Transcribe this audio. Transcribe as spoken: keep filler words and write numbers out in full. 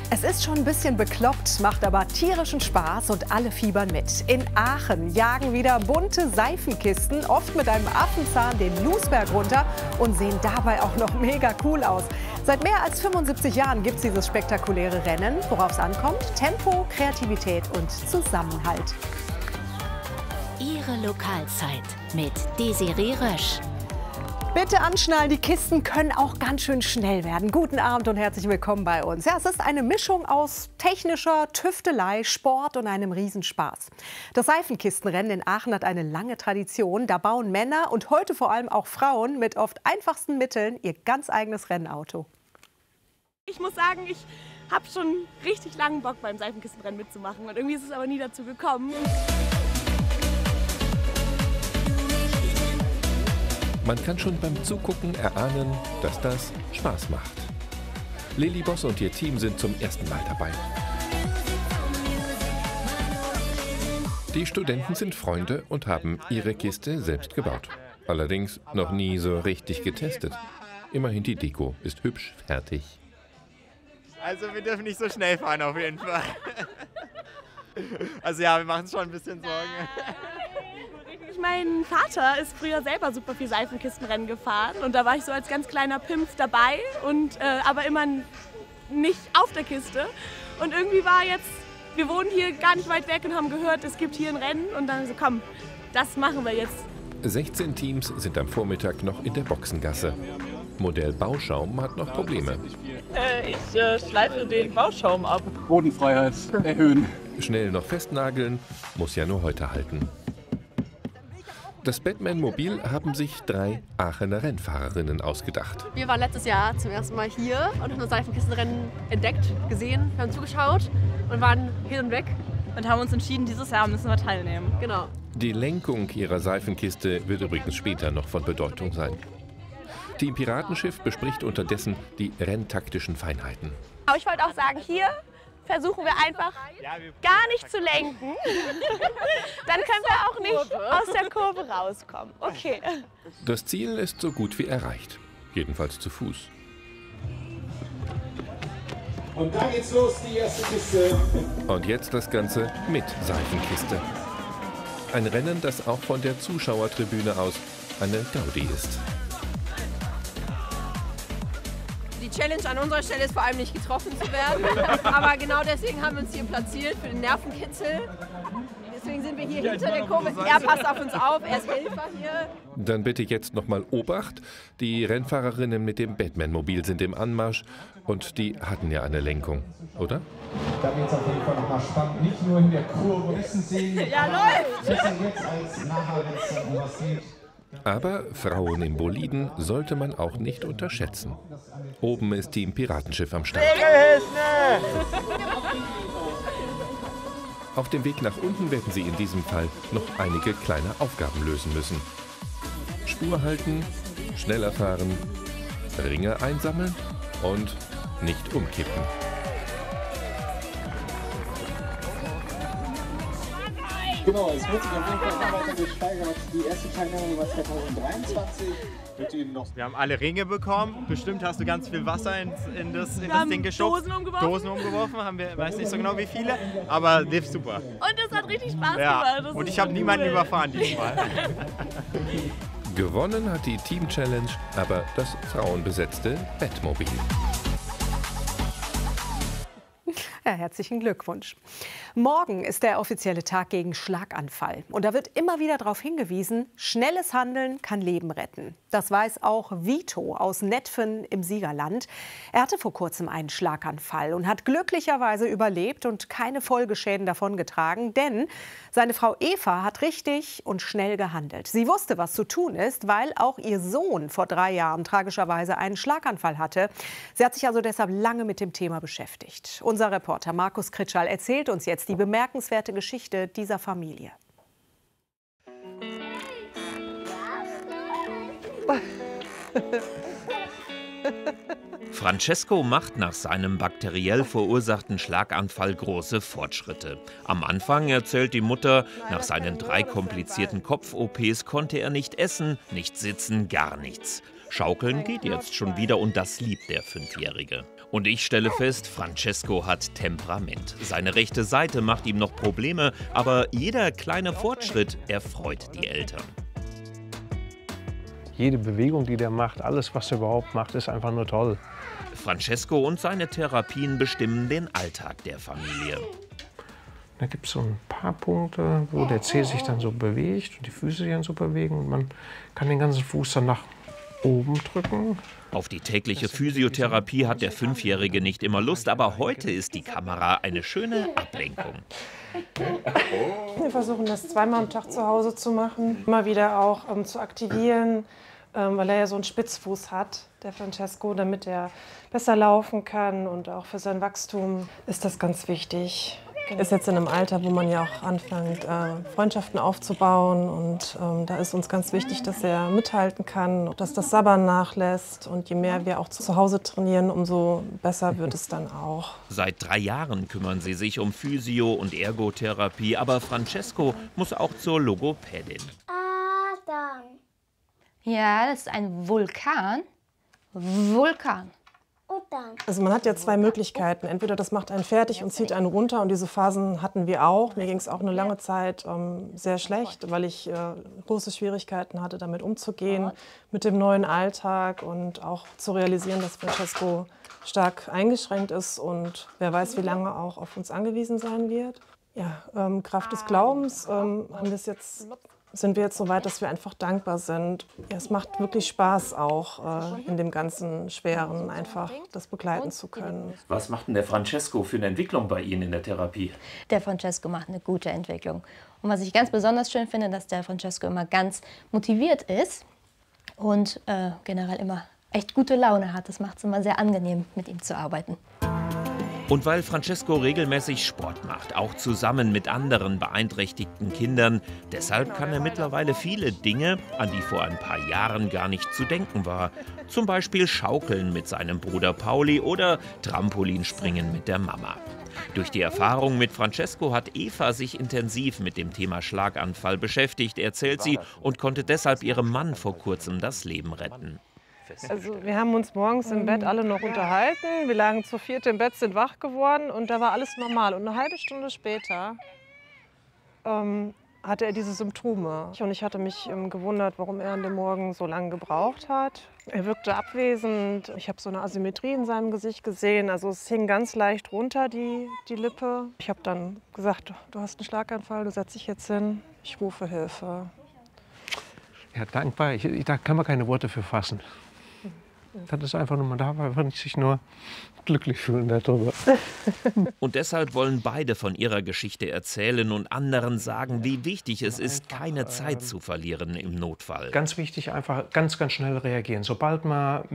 Es ist schon ein bisschen bekloppt, macht aber tierischen Spaß und alle fiebern mit. In Aachen jagen wieder bunte Seifenkisten, oft mit einem Affenzahn den Lousberg runter und sehen dabei auch noch mega cool aus. Seit mehr als fünfundsiebzig Jahren gibt es dieses spektakuläre Rennen. Worauf es ankommt? Tempo, Kreativität und Zusammenhalt. Ihre Lokalzeit mit Desiree Rösch. Bitte anschnallen, die Kisten können auch ganz schön schnell werden. Guten Abend und herzlich willkommen bei uns. Ja, es ist eine Mischung aus technischer Tüftelei, Sport und einem Riesenspaß. Das Seifenkistenrennen in Aachen hat eine lange Tradition. Da bauen Männer und heute vor allem auch Frauen mit oft einfachsten Mitteln ihr ganz eigenes Rennauto. Ich muss sagen, ich habe schon richtig langen Bock beim Seifenkistenrennen mitzumachen und irgendwie ist es aber nie dazu gekommen. Man kann schon beim Zugucken erahnen, dass das Spaß macht. Lilly Boss und ihr Team sind zum ersten Mal dabei. Die Studenten sind Freunde und haben ihre Kiste selbst gebaut. Allerdings noch nie so richtig getestet. Immerhin die Deko ist hübsch fertig. Also wir dürfen nicht so schnell fahren auf jeden Fall. Also ja, wir machen uns schon ein bisschen Sorgen. Mein Vater ist früher selber super viel Seifenkistenrennen gefahren und da war ich so als ganz kleiner Pimpf dabei, und, äh, aber immer nicht auf der Kiste. Und irgendwie war jetzt, wir wohnen hier gar nicht weit weg und haben gehört, es gibt hier ein Rennen und dann so, komm, das machen wir jetzt. sechzehn Teams sind am Vormittag noch in der Boxengasse. Modell Bauschaum hat noch Probleme. Äh, ich äh, schleife den Bauschaum ab. Bodenfreiheit erhöhen. Schnell noch festnageln, muss ja nur heute halten. Das Batman-Mobil haben sich drei Aachener Rennfahrerinnen ausgedacht. Wir waren letztes Jahr zum ersten Mal hier und haben das Seifenkistenrennen entdeckt, gesehen, haben zugeschaut und waren hin und weg. Und haben uns entschieden, dieses Jahr müssen wir teilnehmen. Genau. Die Lenkung ihrer Seifenkiste wird übrigens später noch von Bedeutung sein. Team Piratenschiff bespricht unterdessen die renntaktischen Feinheiten. Aber ich wollte auch sagen, hier versuchen wir einfach gar nicht zu lenken. Dann können wir auch nicht aus der Kurve rauskommen. Okay. Das Ziel ist so gut wie erreicht. Jedenfalls zu Fuß. Und da geht's los, die erste Kiste. Und jetzt das Ganze mit Seifenkiste. Ein Rennen, das auch von der Zuschauertribüne aus eine Gaudi ist. Die Challenge an unserer Stelle ist vor allem nicht getroffen zu werden, aber genau deswegen haben wir uns hier platziert für den Nervenkitzel. Deswegen sind wir hier hinter der Kurve. Er passt auf uns auf, er ist Helfer hier. Dann bitte jetzt nochmal Obacht. Die Rennfahrerinnen mit dem Batman-Mobil sind im Anmarsch und die hatten ja eine Lenkung, oder? Da wird es auf jeden Fall nochmal spannend, nicht nur in der Kurve. Wissen Sie, ja, läuft! wissen jetzt als nachher, wenn es um was geht. Aber Frauen im Boliden sollte man auch nicht unterschätzen. Oben ist Team Piratenschiff am Start. Auf dem Weg nach unten werden sie in diesem Fall noch einige kleine Aufgaben lösen müssen. Spur halten, schneller fahren, Ringe einsammeln und nicht umkippen. Genau, es wird sich auf jeden Fall immer weiter gesteigert. Die erste Teilnahme war zweitausenddreiundzwanzig. Wird Ihnen noch Wir haben alle Ringe bekommen. Bestimmt hast du ganz viel Wasser in, in das, in Wir das haben Ding geschubst. Dosen umgeworfen. Dosen umgeworfen. Haben wir, weiß nicht so genau wie viele, aber lief super. Und es hat richtig Spaß Ja. gemacht. Das Und ist ich habe so niemanden cool. überfahren diesmal. Gewonnen hat die Team Challenge aber das frauenbesetzte Batmobil. Ja, herzlichen Glückwunsch. Morgen ist der offizielle Tag gegen Schlaganfall. Und da wird immer wieder darauf hingewiesen, schnelles Handeln kann Leben retten. Das weiß auch Vito aus Netphen im Siegerland. Er hatte vor kurzem einen Schlaganfall und hat glücklicherweise überlebt und keine Folgeschäden davongetragen. Denn seine Frau Eva hat richtig und schnell gehandelt. Sie wusste, was zu tun ist, weil auch ihr Sohn vor drei Jahren tragischerweise einen Schlaganfall hatte. Sie hat sich also deshalb lange mit dem Thema beschäftigt. Unser Reporter Markus Kritschall erzählt uns jetzt die bemerkenswerte Geschichte dieser Familie. Francesco macht nach seinem bakteriell verursachten Schlaganfall große Fortschritte. Am Anfang erzählt die Mutter, nach seinen drei komplizierten Kopf-O Ps konnte er nicht essen, nicht sitzen, gar nichts. Schaukeln geht jetzt schon wieder und das liebt der Fünfjährige. Und ich stelle fest, Francesco hat Temperament. Seine rechte Seite macht ihm noch Probleme, aber jeder kleine Fortschritt erfreut die Eltern. Jede Bewegung, die der macht, alles, was er überhaupt macht, ist einfach nur toll. Francesco und seine Therapien bestimmen den Alltag der Familie. Da gibt es so ein paar Punkte, wo der Zeh sich dann so bewegt und die Füße sich dann so bewegen. Und man kann den ganzen Fuß dann nach oben drücken. Auf die tägliche Physiotherapie hat der Fünfjährige nicht immer Lust, aber heute ist die Kamera eine schöne Ablenkung. Wir versuchen das zweimal am Tag zu Hause zu machen, immer wieder auch um, zu aktivieren, ähm, weil er ja so einen Spitzfuß hat, der Francesco, damit er besser laufen kann und auch für sein Wachstum ist das ganz wichtig. Er ist jetzt in einem Alter, wo man ja auch anfängt, äh, Freundschaften aufzubauen und ähm, da ist uns ganz wichtig, dass er mithalten kann, dass das Sabbern nachlässt und je mehr wir auch zu Hause trainieren, umso besser wird es dann auch. Seit drei Jahren kümmern sie sich um Physio- und Ergotherapie, aber Francesco muss auch zur Logopädin. Adam. Ja, das ist ein Vulkan. Vulkan. Also man hat ja zwei Möglichkeiten. Entweder das macht einen fertig und zieht einen runter und diese Phasen hatten wir auch. Mir ging es auch eine lange Zeit ähm, sehr schlecht, weil ich äh, große Schwierigkeiten hatte, damit umzugehen, mit dem neuen Alltag und auch zu realisieren, dass Francesco stark eingeschränkt ist und wer weiß, wie lange auch auf uns angewiesen sein wird. Ja, ähm, Kraft des Glaubens ähm, haben wir es jetzt, sind wir jetzt so weit, dass wir einfach dankbar sind. Ja, es macht wirklich Spaß auch, äh, in dem ganzen Schweren einfach das begleiten zu können. Was macht denn der Francesco für eine Entwicklung bei Ihnen in der Therapie? Der Francesco macht eine gute Entwicklung. Und was ich ganz besonders schön finde, dass der Francesco immer ganz motiviert ist und äh, generell immer echt gute Laune hat. Das macht es immer sehr angenehm, mit ihm zu arbeiten. Und weil Francesco regelmäßig Sport macht, auch zusammen mit anderen beeinträchtigten Kindern, deshalb kann er mittlerweile viele Dinge, an die vor ein paar Jahren gar nicht zu denken war. Zum Beispiel Schaukeln mit seinem Bruder Pauli oder Trampolinspringen mit der Mama. Durch die Erfahrung mit Francesco hat Eva sich intensiv mit dem Thema Schlaganfall beschäftigt, erzählt sie, und konnte deshalb ihrem Mann vor kurzem das Leben retten. Also wir haben uns morgens im Bett alle noch unterhalten. Wir lagen zu viert im Bett, sind wach geworden und da war alles normal. Und eine halbe Stunde später ähm, hatte er diese Symptome. Und ich hatte mich ähm, gewundert, warum er an dem Morgen so lange gebraucht hat. Er wirkte abwesend. Ich habe so eine Asymmetrie in seinem Gesicht gesehen. Also es hing ganz leicht runter, die, die Lippe. Ich habe dann gesagt, du hast einen Schlaganfall, du setzt dich jetzt hin. Ich rufe Hilfe. Ja, dankbar. Ich, ich, da kann man keine Worte für fassen. Das ist einfach nur, man darf einfach sich nur glücklich fühlen darüber. Und deshalb wollen beide von ihrer Geschichte erzählen und anderen sagen, wie wichtig es ist, keine Zeit zu verlieren im Notfall. Ganz wichtig, einfach ganz, ganz schnell reagieren. Sobald man